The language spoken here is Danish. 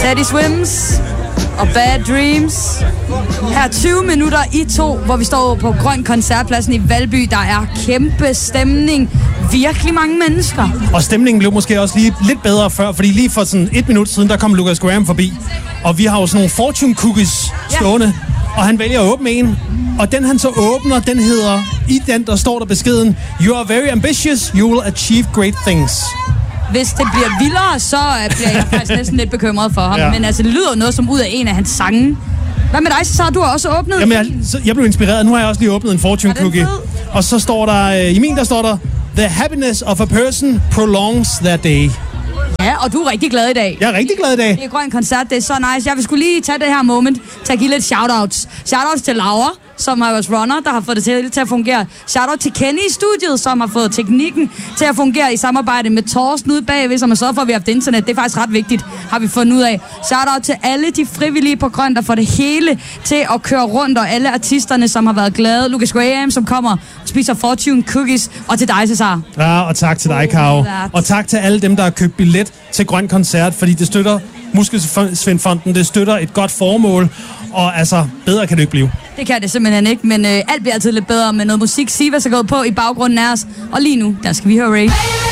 Teddy Swims og Bad Dreams. Her 20 minutter i 2, hvor vi står på Grøn Koncertpladsen i Valby. Der er kæmpe stemning. Virkelig mange mennesker. Og stemningen blev måske også lige lidt bedre før, fordi lige for sådan 1 minut siden, der kom Lucas Graham forbi. Og vi har jo sådan nogle fortune cookies stående, og han vælger at åbne en. Og den han så åbner, den hedder, i den der står der beskeden, You are very ambitious, you will achieve great things. Hvis det bliver vildere, så bliver jeg faktisk næsten lidt bekymret for ham. Ja. Men altså, det lyder jo noget som ud af en af hans sange. Hvad med dig, så har du også åbnet? Jamen, jeg blev inspireret. Nu har jeg også lige åbnet en fortune cookie. Og så står der, i min der står der, The happiness of a person prolongs their day. Ja, og du er rigtig glad i dag. Jeg er rigtig glad i dag. Det er Grøn Koncert, det er så nice. Jeg vil skulle lige tage det her moment til at give lidt shoutouts. Shoutouts til Laura, som er vores runner, der har fået det til at fungere. Shoutout til Kenny i studiet, som har fået teknikken til at fungere i samarbejde med Torsten ude bagved, som har sørget for, at vi har haft internet. Det er faktisk ret vigtigt, har vi fundet ud af. Shoutout til alle de frivillige på Grøn, der får det hele til at køre rundt, og alle artisterne, som har været glade. Lucas Graham, som kommer og spiser fortune cookies, og til dig, Cesar. Ja, og tak til dig, Karo. Og tak til alle dem, der har købt billet til Grøn Koncert, fordi det støtter Muskelsvindfonden, det støtter et godt formål, og altså, bedre kan det ikke blive. Det kan det simpelthen ikke, men alt bliver altid lidt bedre med noget musik. Sivas er gået på i baggrunden af os, og lige nu, der skal vi høre Ray.